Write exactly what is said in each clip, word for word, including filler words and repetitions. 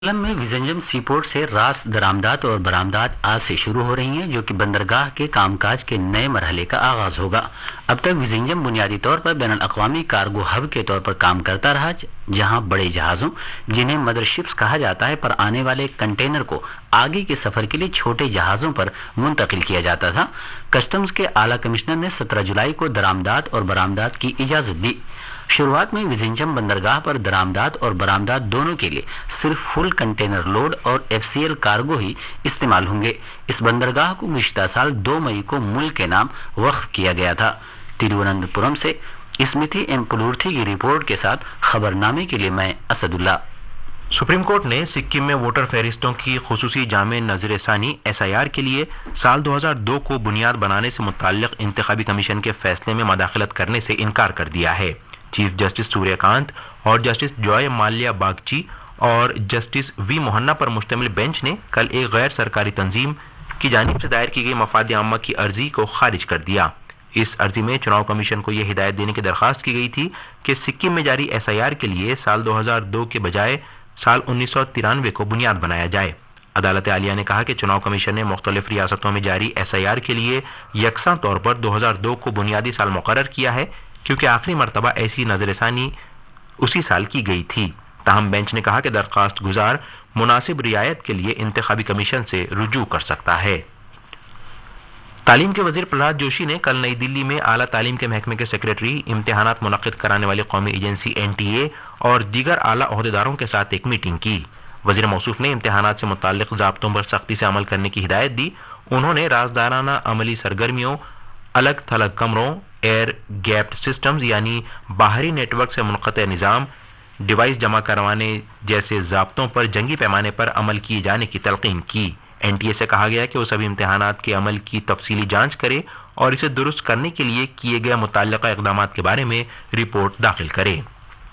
केरल में विजंजम सी पोर्ट से रास दरामदात और बरामदात आज से शुरू हो रही हैं, जो कि बंदरगाह के कामकाज के नए मरहले का आगाज होगा। अब तक विजंजम बुनियादी तौर पर बैनुल अक़वामी कार्गो हब के तौर पर काम करता रहा, जहां बड़े जहाज़ों, जिन्हें मदरशिप्स कहा जाता है, पर आने वाले कंटेनर को आगे के सफर के लिए छोटे जहाज़ों पर मुंतकिल किया जाता था। कस्टम्स के आला कमिश्नर ने सत्रह जुलाई को दरामदात और बरामदात की इजाज़त दी। शुरुआत में विजंजम बंदरगाह पर दरामदात और बरामदात दोनों के लिए सिर्फ फुल कंटेनर लोड और एफ सी एल कार्गो ही इस्तेमाल होंगे। इस बंदरगाह को गुज़िश्ता साल दो मई को मुल्क के नाम वक्फ किया गया था। तिरुवनंतपुरम से स्मृति एम पुलूर्थी की रिपोर्ट के साथ खबरनामे के लिए मैं असदुल्ला। सुप्रीम कोर्ट ने सिक्किम में वोटर फहरिस्तों की खुसूसी जामे नजर सानी एस आई आर के लिए साल दो हज़ार दो को बुनियाद बनाने से मुताल्लिक इंतखाबी कमीशन के फैसले में मदाखलत करने से इनकार कर दिया है। चीफ जस्टिस सूर्यकांत और जस्टिस जॉय माल्या बागची और जस्टिस वी मोहन्ना पर मुश्तमिल बेंच ने कल एक गैर सरकारी तंजीम की जानिब से दायर की गई मफाद आम्मा की अर्जी को खारिज कर दिया। इस अर्जी में चुनाव कमीशन को यह हिदायत देने की दरख्वास्त की गई थी कि सिक्किम में जारी एस आई आर के लिए साल दो हज़ार दो के बजाय साल उन्नीस सौ तिरानवे को बुनियाद बनाया जाए। अदालत आलिया ने कहा कि चुनाव कमीशन ने मुख्तलिफ रियासतों में जारी एस आई आर के लिए यकसा तौर पर दो हज़ार दो को बुनियादी साल मुकर्रर किया है, क्योंकि आखिरी मरतबा ऐसी नजरसानी उसी साल की गई थी। ताहम बेंच ने कहा कि दरख्वास्त गुजार मुनासिब रियायत के लिए इंतखाबी कमीशन से रुजू कर सकता है। तालीम के वजीर प्रहलाद जोशी ने कल नई दिल्ली में आला तालीम के महकमे के सेक्रेटरी, इम्तिहानात मुनक्किद कराने वाली कौमी एजेंसी एन टी ए और दीगर आला ओहदेदारों के साथ एक मीटिंग की। वजीर मौसूफ ने इम्तिहानात से मुताल्लिक ज़ाब्तों पर सख्ती से अमल करने की हिदायत दी। उन्होंने राजदाराना अमली सरगर्मियों, अलग थलग कमरों, एयर गैप्ड सिस्टम्स यानी बाहरी नेटवर्क से मुनक़ते निज़ाम, डिवाइस जमा करवाने जैसे ज़ाब्तों पर जंगी पैमाने पर अमल किए जाने की तलकीन की। एन टी ए से कहा गया कि वो सभी इम्तिहानात के अमल की तफसीली जांच करे और इसे दुरुस्त करने के लिए किए गए मुतल्लिका इक़दामात के बारे में रिपोर्ट दाखिल करे।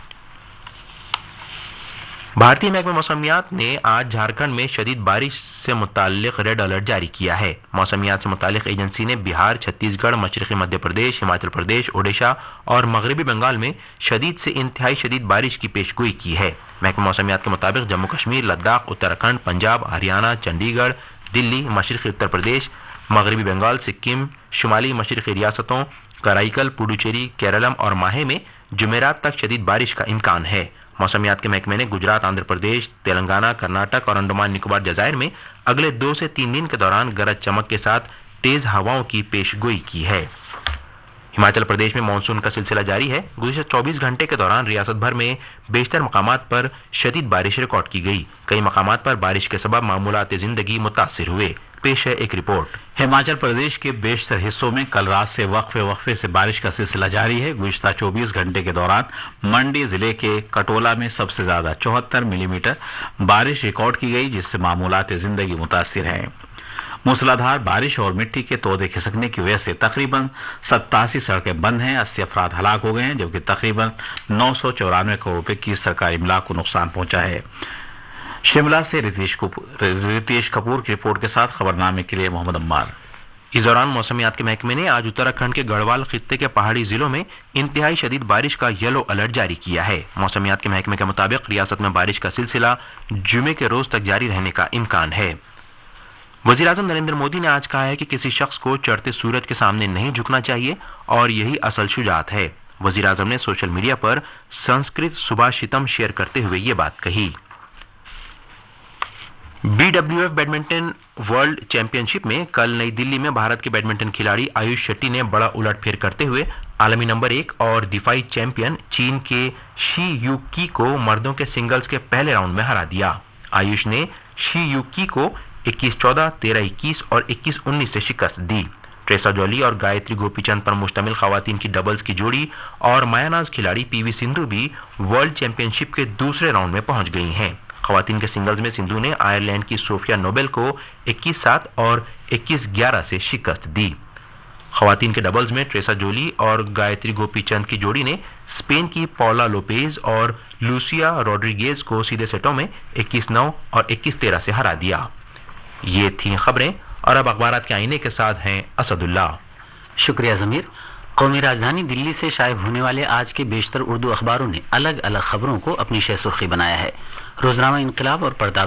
भारतीय महकमा मौसमियात ने आज झारखंड में शदीद बारिश से मुताल्लिक रेड अलर्ट जारी किया है। मौसमियात से मुताल्लिक एजेंसी ने बिहार, छत्तीसगढ़, मशरक़ी मध्य प्रदेश, हिमाचल प्रदेश, ओडिशा और मगरबी बंगाल में शदीद से इंतहाई शदीद बारिश की पेशगोई की है। महकमा मौसमियात के मुताबिक जम्मू कश्मीर, लद्दाख, उत्तराखंड, पंजाब, हरियाणा, चंडीगढ़, दिल्ली, मशरक़ी उत्तर प्रदेश, मगरबी बंगाल, सिक्किम, शुमाली मशरक़ी रियासतों कराईकल, पुडुचेरी, केरलम और माहे में जुमेरात तक शदीद बारिश का इम्कान है। मौसमियात के महकमे ने गुजरात, आंध्र प्रदेश, तेलंगाना, कर्नाटक और अंडमान निकोबार जजायर में अगले दो से तीन दिन के दौरान गरज चमक के साथ तेज हवाओं की पेशगोई की है। हिमाचल प्रदेश में मानसून का सिलसिला जारी है। गुज़िश्ता चौबीस घंटे के दौरान रियासत भर में बेशतर मकामात पर शदीद बारिश रिकॉर्ड की गई। कई मकामात पर बारिश के सबब मामूलात जिंदगी मुतासिर हुए। पेश है एक रिपोर्ट। हिमाचल प्रदेश के बेशतर हिस्सों में कल रात से वक्फे वक्फे से बारिश का सिलसिला जारी है। गुज़िश्ता चौबीस घंटे के दौरान मंडी जिले के कटोला में सबसे ज्यादा चौहत्तर मिलीमीटर बारिश रिकॉर्ड की गई, जिससे मामूलात जिंदगी मुतासिर हैं। मूसलाधार बारिश और मिट्टी के तोदे खिसकने की वजह से तकरीबन सत्तासी सड़कें बंद हैं, अस्सी अफराद हलाक हो गए हैं, जबकि तकरीबन नौ सौ चौरानवे करोड़ रुपए की सरकारी इमलाक को नुकसान पहुंचा है। शिमला से रितेश कपूर रितेश कपूर की रिपोर्ट के साथ खबरनामे के लिए मोहम्मद अम्मार। इस दौरान मौसमियात के महकमे ने आज उत्तराखंड के गढ़वाल खित्ते के पहाड़ी जिलों में इंतहाई शदीद बारिश का येलो अलर्ट जारी किया है। मौसमियात के महकमे के मुताबिक रियासत में बारिश का सिलसिला जुमे के रोज तक जारी रहने का इम्कान है। वज़ीर आज़म नरेंद्र मोदी ने आज कहा है कि किसी शख्स को चढ़ते सूरज के सामने नहीं झुकना चाहिए और यही असल शुजाअत है। वज़ीर आज़म ने सोशल मीडिया पर संस्कृत सुभाषितम शेयर करते हुए ये बात कही। B W F badminton world championship में कल नई दिल्ली में भारत के बैडमिंटन खिलाड़ी आयुष शेट्टी ने बड़ा उलटफेर करते हुए आलमी नंबर एक और दिफाई चैंपियन चीन के शी यू की को मर्दों के सिंगल्स के पहले राउंड में हरा दिया। आयुष ने शी यू की को इक्कीस चौदह, तेरह इक्कीस और इक्कीस उन्नीस से शिकस्त दी। ट्रेसा जॉली और गायत्री गोपीचंद पर मुश्तमिल खवातीन की डबल्स की जोड़ी और मायानाज खिलाड़ी पीवी सिंधु भी वर्ल्ड चैंपियनशिप के दूसरे राउंड में पहुंच गई हैं। खवातीन के सिंगल्स में सिंधु ने आयरलैंड की सोफिया नोबेल को इक्कीस सात और इक्कीस ग्यारह से शिकस्त दी। खवातीन के डबल्स में ट्रेसा जोली और गायत्री गोपीचंद की जोड़ी ने स्पेन की पौला लोपेज और लूसिया रॉड्रिगेज को सीधे सेटों में इक्कीस नौ और इक्कीस तेरह से हरा दिया। ये थी खबरें और अब अखबारात के आईने के साथ हैं असदुल्ला। शुक्रिया ज़मीर। कौमी राजधानी दिल्ली से शाये होने वाले आज के बेशतर उर्दू अखबारों ने अलग अलग खबरों को अपनी शह सुर्खी बनाया है। روزنامہ انقلاب اور پرتاپ